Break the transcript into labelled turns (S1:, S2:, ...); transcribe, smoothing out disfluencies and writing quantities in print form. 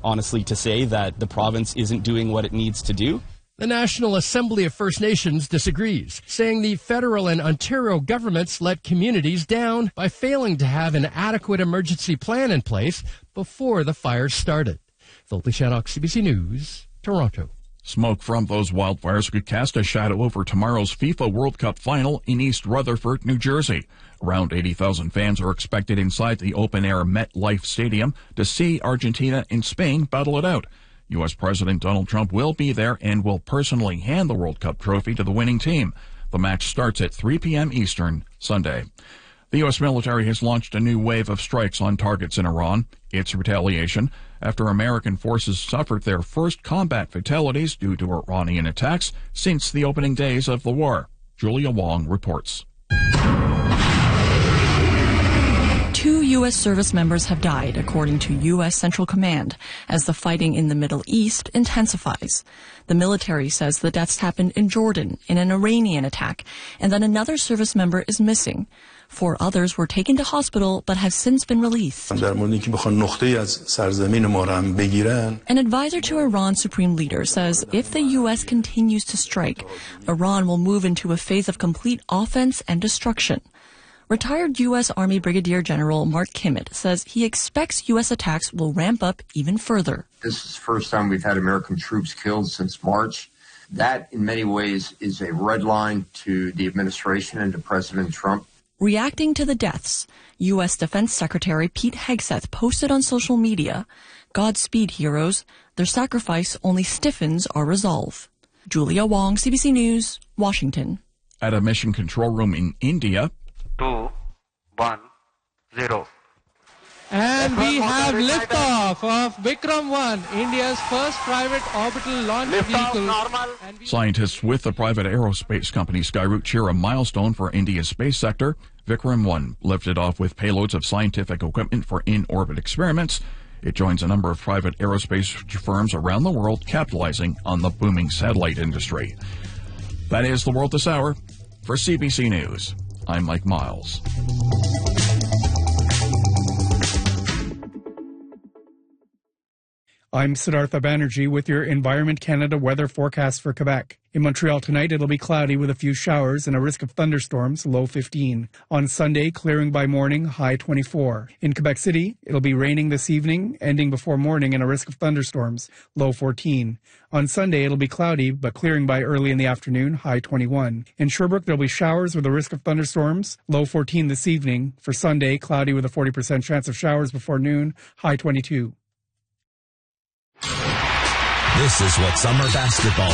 S1: honestly, to say that the province isn't doing what it needs to do.
S2: The National Assembly of First Nations disagrees, saying the federal and Ontario governments let communities down by failing to have an adequate emergency plan in place before the fires started. Philip Shannock, CBC News, Toronto.
S3: Smoke from those wildfires could cast a shadow over tomorrow's FIFA World Cup final in East Rutherford, New Jersey. Around 80,000 fans are expected inside the open-air MetLife Stadium to see Argentina and Spain battle it out. U.S. President Donald Trump will be there and will personally hand the World Cup trophy to the winning team. The match starts at 3 p.m. Eastern Sunday. The U.S. military has launched a new wave of strikes on targets in Iran. It's retaliation after American forces suffered their first combat fatalities due to Iranian attacks since the opening days of the war. Julia Wong reports.
S4: 2 U.S. service members have died, according to U.S. Central Command, as the fighting in the Middle East intensifies. The military says the deaths happened in Jordan in an Iranian attack, and that another service member is missing. 4 others were taken to hospital but have since been released. An advisor to Iran's supreme leader says if the U.S. continues to strike, Iran will move into a phase of complete offense and destruction. Retired U.S. Army Brigadier General Mark Kimmett says he expects U.S. attacks will ramp up even further.
S5: This is the first time we've had American troops killed since March. That, in many ways, is a red line to the administration and to President Trump.
S4: Reacting to the deaths, U.S. Defense Secretary Pete Hegseth posted on social media, "Godspeed, heroes. Their sacrifice only stiffens our resolve." Julia Wong, CBC News, Washington.
S3: At a mission control room in India,
S6: 2, 1, 0.
S7: And we have liftoff of Vikram 1, India's first private orbital launch vehicle.
S3: Scientists with the private aerospace company Skyroot cheer a milestone for India's space sector. Vikram 1 lifted off with payloads of scientific equipment for in-orbit experiments. It joins a number of private aerospace firms around the world capitalizing on the booming satellite industry. That is the world this hour. For CBC News, I'm Mike Miles.
S8: I'm Siddhartha Banerjee with your Environment Canada weather forecast for Quebec. In Montreal tonight, it'll be cloudy with a few showers and a risk of thunderstorms, low 15. On Sunday, clearing by morning, high 24. In Quebec City, it'll be raining this evening, ending before morning and a risk of thunderstorms, low 14. On Sunday, it'll be cloudy, but clearing by early in the afternoon, high 21. In Sherbrooke, there'll be showers with a risk of thunderstorms, low 14 this evening. For Sunday, cloudy with a 40% chance of showers before noon, high 22.
S9: This is what summer basketball